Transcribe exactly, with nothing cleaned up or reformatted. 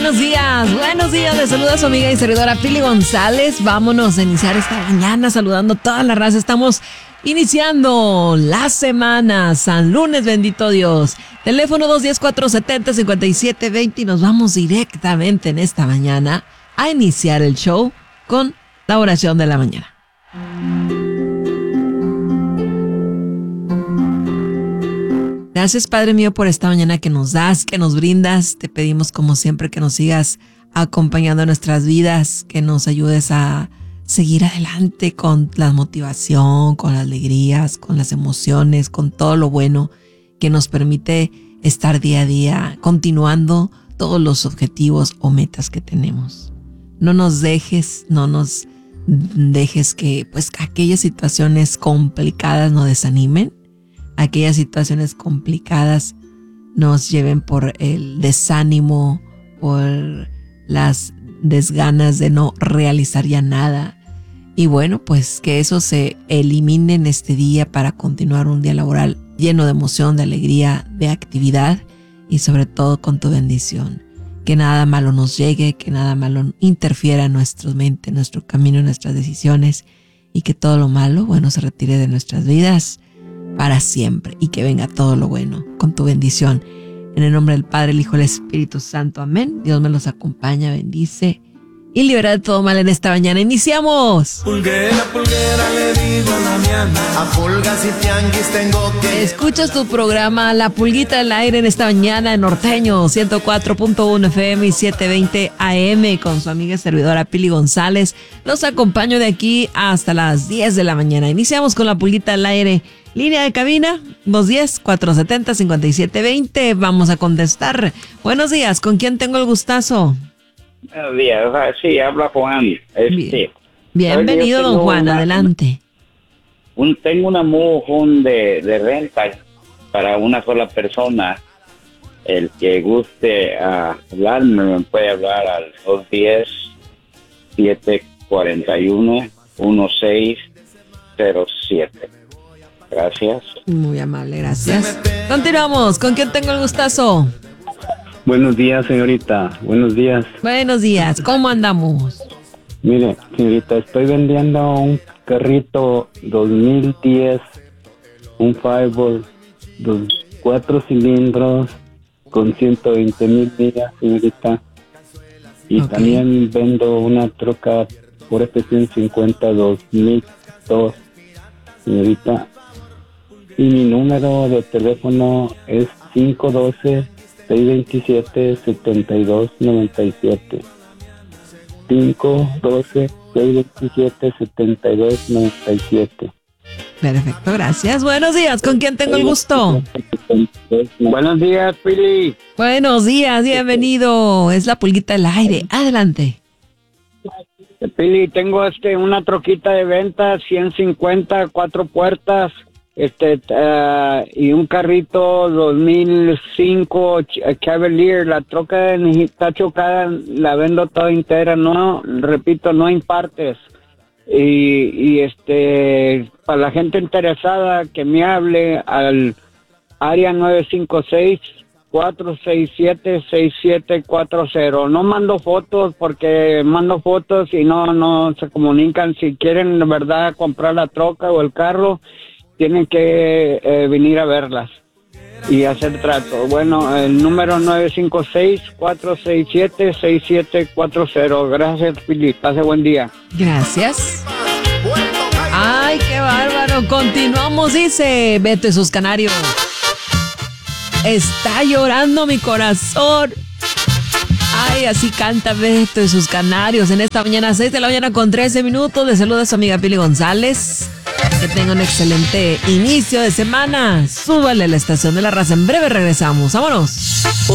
buenos días, buenos días. Les saluda su amiga y servidora Pili González. Vámonos a iniciar esta mañana saludando a toda la raza. Estamos iniciando la semana. San Lunes, bendito Dios. Teléfono dos uno cero, cuatro siete cero, cinco siete dos cero y nos vamos directamente en esta mañana a iniciar el show con la oración de la mañana. Gracias, Padre mío, por esta mañana que nos das, que nos brindas. Te pedimos, como siempre, que nos sigas acompañando en nuestras vidas, que nos ayudes a seguir adelante con la motivación, con las alegrías, con las emociones, con todo lo bueno que nos permite estar día a día, continuando todos los objetivos o metas que tenemos. No nos dejes, no nos dejes que pues aquellas situaciones complicadas nos desanimen. Aquellas situaciones complicadas nos lleven por el desánimo, por las desganas de no realizar ya nada. Y bueno, pues que eso se elimine en este día para continuar un día laboral lleno de emoción, de alegría, de actividad y sobre todo con tu bendición. Que nada malo nos llegue, que nada malo interfiera en nuestra mente, en nuestro camino, en nuestras decisiones y que todo lo malo, bueno, se retire de nuestras vidas para siempre y que venga todo lo bueno con tu bendición. En el nombre del Padre, el Hijo y el Espíritu Santo. Amén. Dios me los acompaña, bendice y libera de todo mal en esta mañana. ¡Iniciamos! Pulguera, pulguera, le digo a la miana. A pulgas y tianguis tengo que... Escuchas tu programa La Pulguita del Aire en esta mañana en Norteño ciento cuatro punto uno F M y setecientos veinte A M con su amiga y servidora Pili González. Los acompaño de aquí hasta las diez de la mañana. Iniciamos con La Pulguita del Aire. Línea de cabina, dos uno cero, cuatro siete cero, cinco siete dos cero. Vamos a contestar. Buenos días, ¿con quién tengo el gustazo? Buenos días, sí, habla Juan. Este, Bien. Bienvenido, don Juan, una, adelante. Un, tengo una mojón de, de renta para una sola persona. El que guste uh, hablarme me puede hablar al dos uno cero, siete cuatro uno, uno seis cero siete. Gracias. Muy amable, gracias. Continuamos. ¿Con quién tengo el gustazo? Buenos días, señorita. Buenos días. Buenos días. ¿Cómo andamos? Mire, señorita, estoy vendiendo un carrito dos mil diez, un Fireball, dos, cuatro cilindros con ciento veinte mil millas, señorita. Y okay. También vendo una troca por F ciento cincuenta dos mil dos, señorita. Y mi número de teléfono es cinco uno dos, seis dos siete, siete dos nueve siete. cinco uno dos, seis dos siete, siete dos nueve siete. Perfecto, gracias. Buenos días, ¿con quién tengo el gusto? Buenos días, Pili. Buenos días, bienvenido. Es La Pulguita del Aire. Adelante. Pili, tengo este una troquita de venta, ciento cincuenta, cuatro puertas. Este uh, y un carrito dos mil cinco Cavalier. La troca está chocada, la vendo toda entera, no, repito, no en partes. Y, y este, para la gente interesada que me hable al área nueve cinco seis, cuatro seis siete, seis siete cuatro cero. No mando fotos porque mando fotos y no, no se comunican. Si quieren de verdad comprar la troca o el carro, tienen que eh, venir a verlas y hacer trato. Bueno, el número nueve cinco seis, cuatro seis siete, seis siete cuatro cero. Gracias, Pili. Pase buen día. Gracias. Ay, qué bárbaro. Continuamos, dice Beto y sus Canarios. Está llorando mi corazón. Ay, así canta Beto y sus Canarios en esta mañana, seis de la mañana con trece minutos. Le saluda su amiga Pili González. Que tenga un excelente inicio de semana. Súbale a la estación de la raza. En breve regresamos. ¡Vámonos!